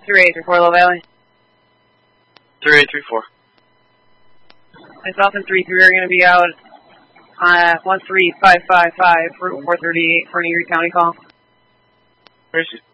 3834 Low Valley. 3834. Myself and 33 are going to be out 13555 Route 438 for an Erie County call. Where is she?